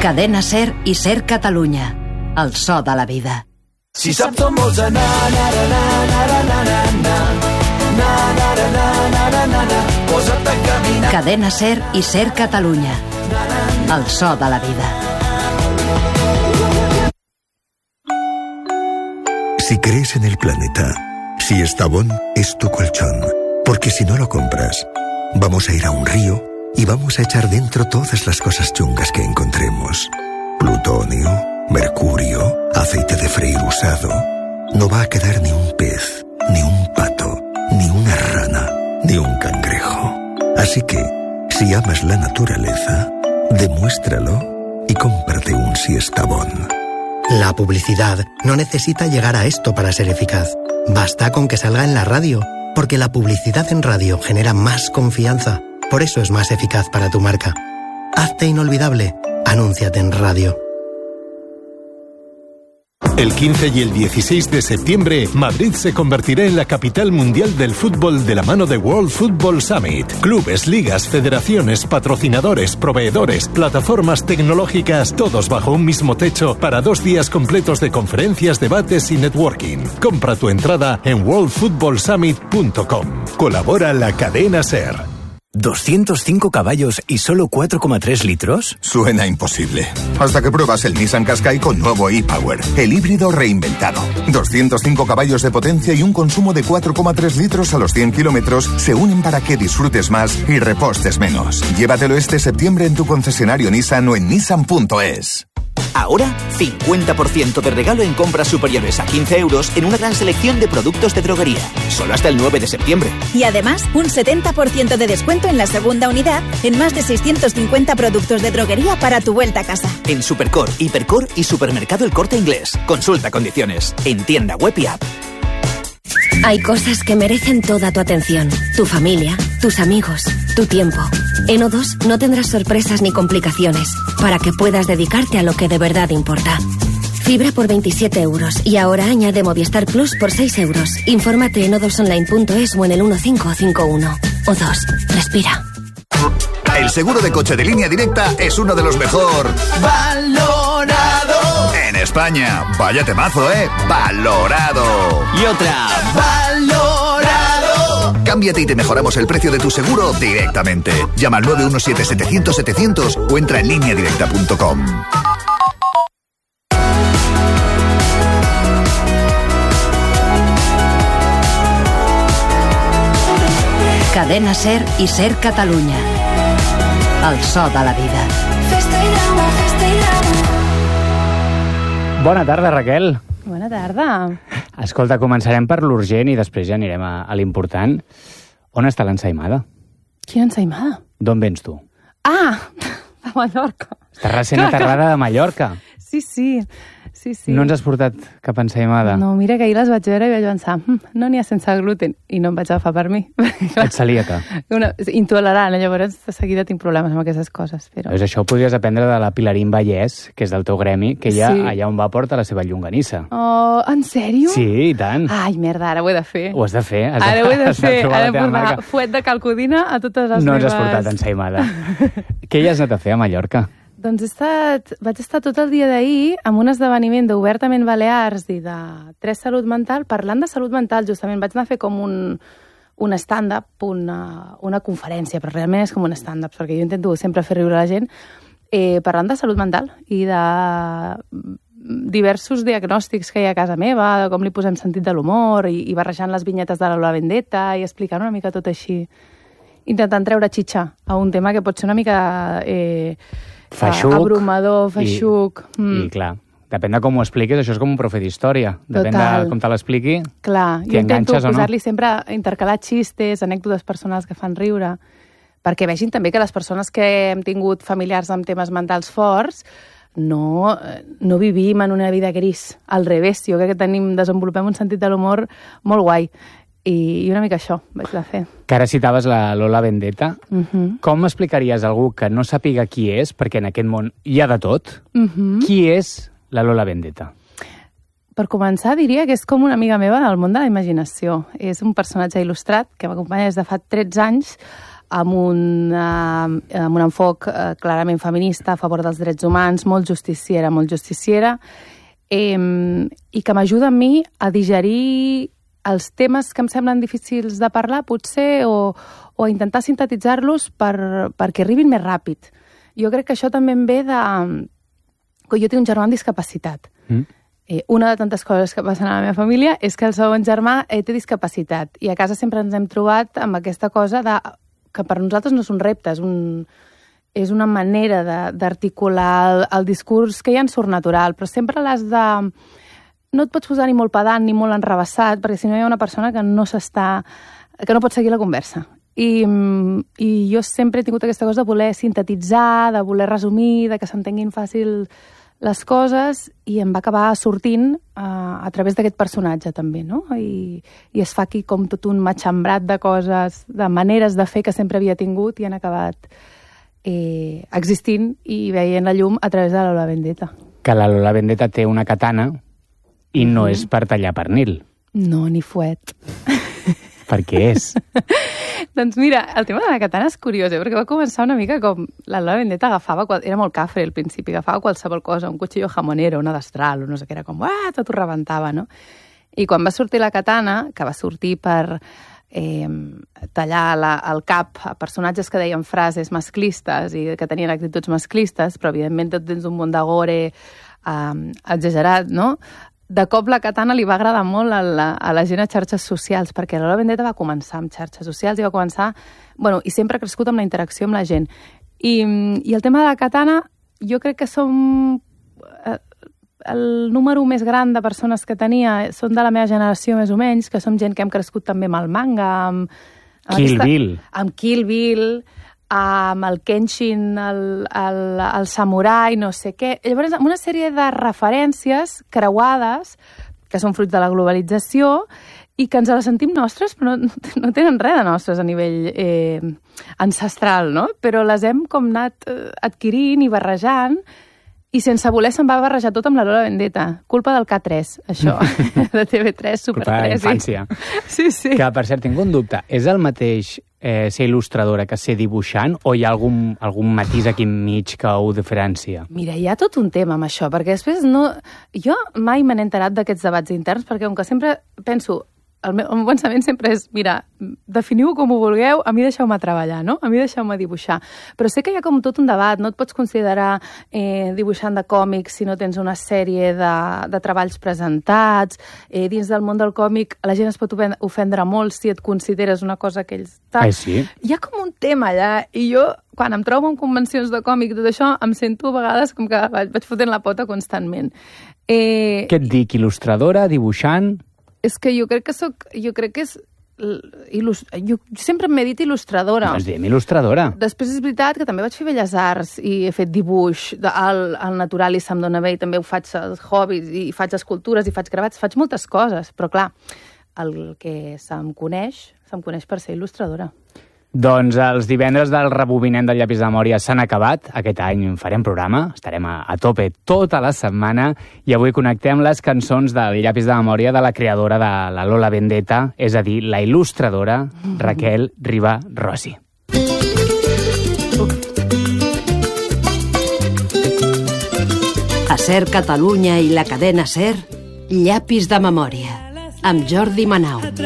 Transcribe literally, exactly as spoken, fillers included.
Cadena Ser i Ser Catalunya. El so de la vida. Si saps on vols anar, na, na, na, na, na, na, na, na, na, na, na, na, na, posa't a caminar. Cadena Ser i Ser Catalunya. El so de la vida. Si crees en el planeta, si Estavón es tu colchón, porque si no lo compras, vamos a ir a un río y vamos a echar dentro todas las cosas chungas que encontremos. Plutonio, mercurio, aceite de freír usado. No va a quedar ni un pez, ni un pato, ni una rana, ni un cangrejo. Así que, si amas la naturaleza, demuéstralo y cómprate un Siestabón. La publicidad no necesita llegar a esto para ser eficaz. Basta con que salga en la radio, porque la publicidad en radio genera más confianza. Por eso es más eficaz para tu marca. Hazte inolvidable. Anúnciate en radio. El quince y el dieciséis de septiembre, Madrid se convertirá en la capital mundial del fútbol de la mano de World Football Summit. Clubes, ligas, federaciones, patrocinadores, proveedores, plataformas tecnológicas, todos bajo un mismo techo para dos días completos de conferencias, debates y networking. Compra tu entrada en world football summit punto com. Colabora la cadena Ser. ¿doscientos cinco caballos y solo cuatro coma tres litros? Suena imposible. Hasta que pruebas el Nissan Qashqai con nuevo e-Power, el híbrido reinventado. doscientos cinco caballos de potencia y un consumo de cuatro coma tres litros a los cien kilómetros se unen para que disfrutes más y repostes menos. Llévatelo este septiembre en tu concesionario Nissan o en nissan punto es. Ahora, cincuenta por ciento de regalo en compras superiores a quince euros en una gran selección de productos de droguería. Solo hasta el nueve de septiembre. Y además, un setenta por ciento de descuento en la segunda unidad en más de seiscientos cincuenta productos de droguería para tu vuelta a casa. En Supercor, Hipercor y Supermercado El Corte Inglés. Consulta condiciones. En tienda web y app. Hay cosas que merecen toda tu atención. Tu familia, tus amigos, tu tiempo. En O dos no tendrás sorpresas ni complicaciones para que puedas dedicarte a lo que de verdad importa. Fibra por veintisiete euros y ahora añade Movistar Plus por seis euros. Infórmate en o dos online punto es o en el uno cinco cinco uno. O dos, respira. El seguro de coche de Línea Directa es uno de los mejor Valorado en España. Vaya temazo, ¿eh? Valorado. Y otra. Valorado. Cámbiate y te mejoramos el precio de tu seguro directamente. Llama al nueve uno siete setecientos setecientos o entra en línea directa punto com. Cadena Ser i Ser Catalunya. El so de la vida. Bona tarda, Raquel. Bona tarda. Escolta, començarem per l'urgent i després ja anirem a, a l'important. On està l'ensaïmada? Quina ensaïmada? D'on vens tu? Ah, de Mallorca. Estàs recent aterrada de Mallorca. Sí, sí. Sí, sí. No ens has portat cap ensaïmada? No, mira que ahir les vaig veure i vaig pensar, hm, no n'hi ha sense gluten, i no em vaig agafar per mi. Et celíaca. Una, intolerant, llavors de seguida tinc problemes amb aquestes coses. Però... Pues això ho podries aprendre de la Pilarín Vallès, que és del teu gremi, que ella, sí. allà on va porta la seva llonganissa. Oh, en sèrio? Sí, i tant. Ai, merda, ara ho he de fer. Ho has de fer. Has ara de, ho he de fer, de he de portar fuet de calcodina a totes les no meves... No ens has portat ensaïmada. Què hi has anat a fer a Mallorca? Doncs he estat, vaig estar tot el dia d'ahir amb un esdeveniment d'Obertament Balears i de Tres Salut Mental, parlant de salut mental, justament. Vaig anar a fer com un, un stand-up, una, una conferència, però realment és com un stand-up, perquè jo intento sempre fer riure la gent, eh, parlant de salut mental i de diversos diagnòstics que hi ha a casa meva, de com li posem sentit de l'humor, i, i barrejant les vinyetes de la Lola Vendetta i explicant una mica tot així, intentant treure xitxa a un tema que pot ser una mica... Eh, feixuc, abrumador, feixuc. I, mm. i clar, depèn de com ho expliquis, això és com un profe d'història. Depèn Total. de com te l'expliqui, clar, t'hi enganxes o no. Jo intento posar-li sempre, intercalar xistes, anècdotes personals que fan riure, perquè vegin també que les persones que hem tingut familiars amb temes mentals forts no, no vivim en una vida gris. Al revés, jo crec que tenim, desenvolupem un sentit de l'humor molt guai. I una mica això vaig de fer. Que ara citaves la Lola Vendetta. Uh-huh. Com explicaries a algú que no sàpiga qui és, perquè en aquest món hi ha de tot, uh-huh. qui és la Lola Vendetta? Per començar, diria que és com una amiga meva del món de la imaginació. És un personatge il·lustrat que m'acompanya des de fa tretze anys, amb un, eh, amb un enfoc eh, clarament feminista a favor dels drets humans, molt justiciera, molt justiciera, eh, i que m'ajuda a mi a digerir els temes que em semblen difícils de parlar, potser, o, o a intentar sintetitzar-los per, perquè arribin més ràpid. Jo crec que això també em ve de... que jo tinc un germà amb discapacitat. Mm. Eh, una de tantes coses que passen a la meva família és que el segon germà eh, té discapacitat, i a casa sempre ens hem trobat amb aquesta cosa de, que per nosaltres no és un repte, és, un, és una manera d'articular el, el discurs que ja ens surt natural, però sempre l'has de... No et pots posar ni molt pedant ni molt enrevessat, perquè si no hi ha una persona que no s'està... que no pot seguir la conversa. I, I jo sempre he tingut aquesta cosa de voler sintetitzar, de voler resumir, de que s'entenguin fàcil les coses, i em va acabar sortint uh, a través d'aquest personatge també, no? I, i es fa aquí com tot un matxembrat de coses, de maneres de fer que sempre havia tingut, i han acabat eh, existint i veient la llum a través de la Lola Vendetta. Que la Lola Vendetta té una katana i no mm-hmm. és per tallar pernil. No, ni fuet. Per què és? Doncs mira, el tema de la katana és curiós, eh? Perquè va començar una mica com... La Lola Vendetta agafava... Era molt cafre al principi, agafava qualsevol cosa, un cuchillo jamonero, una destral, o no sé què, era com... Uah, tot ho rebentava, no? I quan va sortir la katana, que va sortir per eh, tallar la, el cap a personatges que deien frases masclistes i que tenien actituds masclistes, però evidentment tot dins un món de gore eh, exagerat, no? De cop la katana li va agradar molt a la, a la gent a xarxes socials, perquè la Lola Vendetta va començar amb xarxes socials i va començar... Bueno, i sempre ha crescut amb la interacció amb la gent. I, i el tema de la katana, jo crec que som... Eh, el número més gran de persones que tenia són de la meva generació, més o menys, que som gent que hem crescut també amb el manga, amb... amb Kill aquesta, Bill. Amb Kill Bill, amb el Kenshin, el, el, el samurai, no sé què. Llavors, amb una sèrie de referències creuades, que són fruit de la globalització, i que ens les sentim nostres, però no, no tenen res de nostres a nivell eh, ancestral, no? Però les hem com anat eh, adquirint i barrejant, i sense voler se'n va barrejar tot amb la Lola Vendetta. Culpa del K tres, això, de T V tres, Super Culpa tres. Culpa de la infància. Sí, sí. Que, per cert, tinc un dubte. És el mateix eh, ser il·lustradora que ser dibuixant, o hi ha algun, algun matís aquí enmig que ho diferencia? Mira, hi ha tot un tema amb això, perquè després no... Jo mai me n'he enterat d'aquests debats interns, perquè com que sempre penso... El meu, el meu pensament sempre és, mira, definiu com ho vulgueu, a mi deixeu-me treballar, no? A mi deixeu-me dibuixar. Però sé que hi ha com tot un debat, no et pots considerar eh, dibuixant de còmics si no tens una sèrie de, de treballs presentats. Eh, dins del món del còmic la gent es pot ofendre molt si et consideres una cosa que ells... Ah, sí? Hi ha com un tema allà, i jo, quan em trobo en convencions de còmic i tot això, em sento a vegades com que vaig fotent la pota constantment. Eh... Què et dic, il·lustradora, dibuixant... És que jo crec que soc... Jo crec que és... Il·lust... Jo sempre m'he dit il·lustradora. Doncs diem il·lustradora. Després és veritat que també vaig fer Belles Arts i he fet dibuix al, al natural i se'm dona bé, i també ho faig als hobbies, i faig escultures, i faig gravats, faig moltes coses, però clar, el que se'm coneix, se'm coneix per ser il·lustradora. Doncs els divendres del rebobinem del llapis de memòria s'han acabat. Aquest any farem programa, estarem a, a tope tota la setmana, i avui connectem les cançons del llapis de memòria de la creadora de la Lola Vendetta, és a dir, la il·lustradora Raquel Riba Rossi. A Ser Catalunya i la cadena Ser, llapis de memòria, amb Jordi Manau.